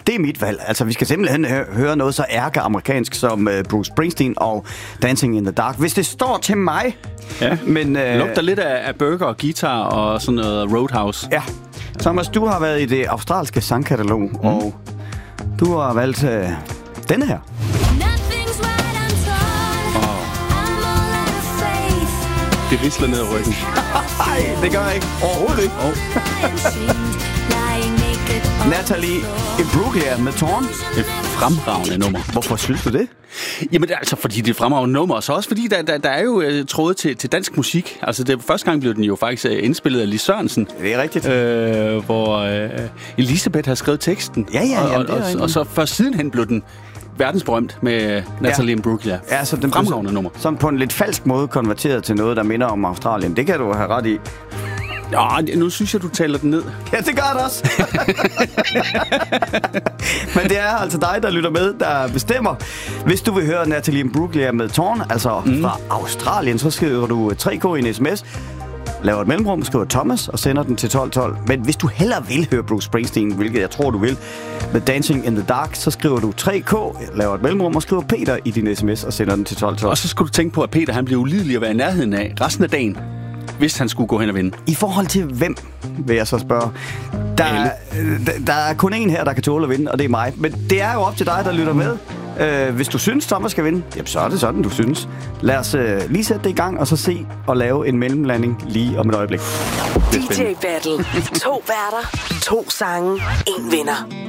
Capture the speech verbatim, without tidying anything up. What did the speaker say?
Det er mit valg. Altså, vi skal simpelthen hø- høre noget så ærke-amerikansk som uh, Bruce Springsteen og Dancing in the Dark. Hvis det står til mig... Ja, men, uh, lugter lidt af, af burger og guitar og sådan noget Roadhouse. Ja. Thomas, du har været i det australske sangkatalog, mm. og du har valgt uh, denne her. Det risler ned ad ryggen. Nej, det gør jeg ikke. Overhovedet ikke. Oh. Natalie Imbruglia med Torn. Et fremragende nummer. Hvorfor synes du det? Jamen, altså, fordi det er et fremragende nummer. Og så også fordi, der, der, der er jo uh, tråde til, til dansk musik. Altså, det, første gang blev den jo faktisk uh, indspillet af Lis Sørensen. Det er rigtigt. Øh, hvor uh, Elisabeth har skrevet teksten. Ja, ja, og, jamen, og, og, og så først sidenhen blev den verdensberømt med Natalie ja. Imbruglia. Ja, så den fremragende nummer. Som på en lidt falsk måde konverteret til noget, der minder om Australien. Det kan du have ret i. Ja, nu synes jeg, du taler den ned. Ja, det gør det også. Men det er altså dig, der lytter med, der bestemmer. Hvis du vil høre Natalie Imbruglia med Torn, altså mm. fra Australien, så skriver du tre K i en sms, laver et mellemrum, skriver Thomas og sender den til tolv tolv. Men hvis du hellere vil høre Bruce Springsteen, hvilket jeg tror, du vil, med Dancing in the Dark, så skriver du tre K, laver et mellemrum og skriver Peter i din sms og sender den til tolv tolv. Og så skulle du tænke på, at Peter han bliver ulidelig at være i nærheden af resten af dagen, hvis han skulle gå hen og vinde. I forhold til hvem, vil jeg så spørge. Der, er, der er kun en her, der kan tåle at vinde, og det er mig. Men det er jo op til dig, der lytter med. Uh, hvis du synes, Thomas skal vinde, jamen, så er det sådan, du synes. Lad os uh, lige sætte det i gang, og så se og lave en mellemlanding lige om et øjeblik. D J Battle. To værter, to sange, en vinder.